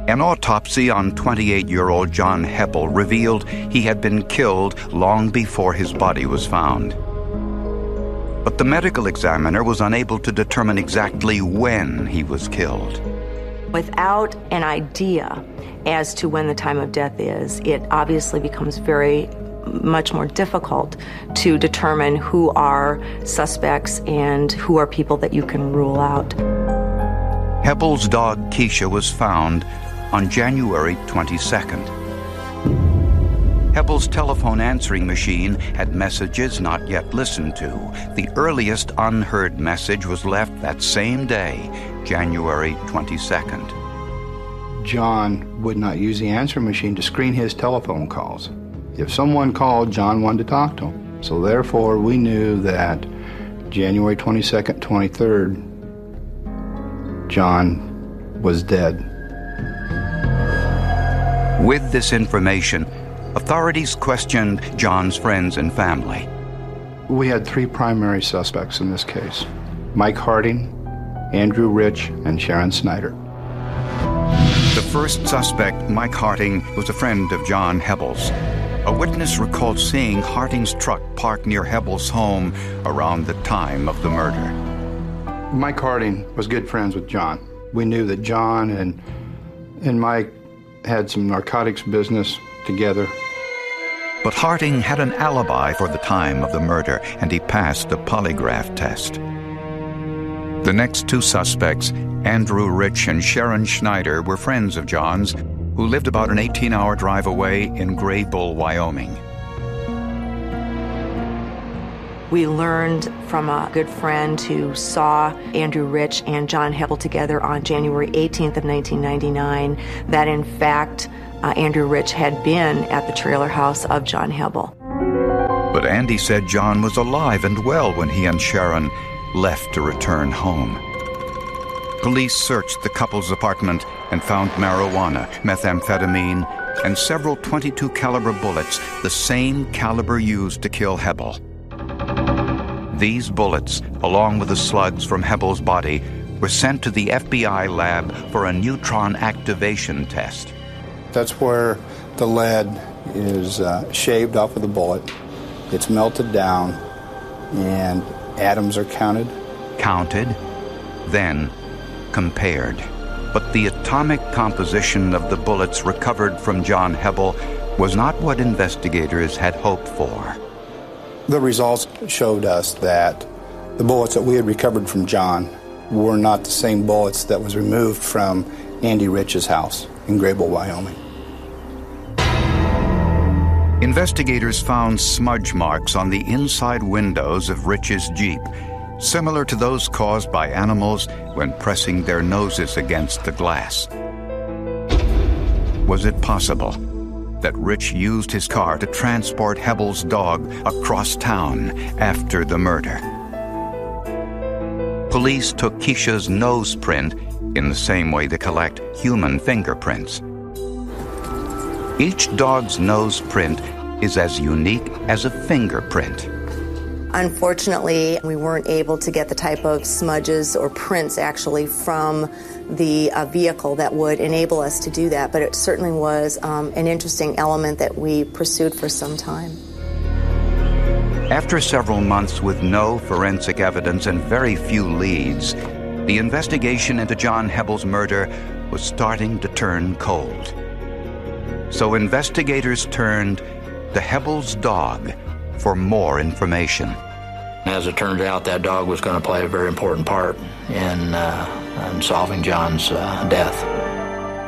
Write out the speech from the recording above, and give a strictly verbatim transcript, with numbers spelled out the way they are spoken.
An autopsy on twenty-eight-year-old John Heppel revealed he had been killed long before his body was found. But the medical examiner was unable to determine exactly when he was killed. Without an idea as to when the time of death is, it obviously becomes very much more difficult to determine who are suspects and who are people that you can rule out. Heppel's dog Keisha was found on January twenty-second. Heppel's telephone answering machine had messages not yet listened to. The earliest unheard message was left that same day, January twenty-second. John would not use the answering machine to screen his telephone calls. If someone called, John wanted to talk to him. So therefore, we knew that January twenty-second, twenty-third, John was dead. With this information, authorities questioned John's friends and family. We had three primary suspects in this case: Mike Harding, Andrew Rich, and Sharon Snyder. The first suspect, Mike Harding, was a friend of John Heppel's. A witness recalled seeing Harding's truck parked near Heppel's home around the time of the murder. Mike Harding was good friends with John. We knew that John and, and Mike had some narcotics business together. But Harding had an alibi for the time of the murder, and he passed a polygraph test. The next two suspects, Andrew Rich and Sharon Schneider, were friends of John's who lived about an eighteen-hour drive away in Gray Bull, Wyoming. We learned from a good friend who saw Andrew Rich and John Heppel together on January eighteenth of nineteen ninety-nine that, in fact, uh, Andrew Rich had been at the trailer house of John Heppel. But Andy said John was alive and well when he and Sharon left to return home. Police searched the couple's apartment and found marijuana, methamphetamine, and several twenty-two caliber bullets, the same caliber used to kill Heppel. These bullets, along with the slugs from Heppel's body, were sent to the F B I lab for a neutron activation test. That's where the lead is uh, shaved off of the bullet. It's melted down, and atoms are counted. Counted, then compared. But the atomic composition of the bullets recovered from John Heppel was not what investigators had hoped for. The results showed us that the bullets that we had recovered from John were not the same bullets that was removed from Andy Rich's house in Gray Bull, Wyoming. Investigators found smudge marks on the inside windows of Rich's Jeep, similar to those caused by animals when pressing their noses against the glass. Was it possible that Rich used his car to transport Heppel's dog across town after the murder? Police took Keisha's nose print in the same way they collect human fingerprints. Each dog's nose print is as unique as a fingerprint. Unfortunately, we weren't able to get the type of smudges or prints actually from the uh, vehicle that would enable us to do that, but it certainly was um, an interesting element that we pursued for some time. After several months with no forensic evidence and very few leads, the investigation into John Heppel's murder was starting to turn cold. So investigators turned to Heppel's dog for more information. As it turns out, that dog was going to play a very important part in, uh, in solving John's uh, death.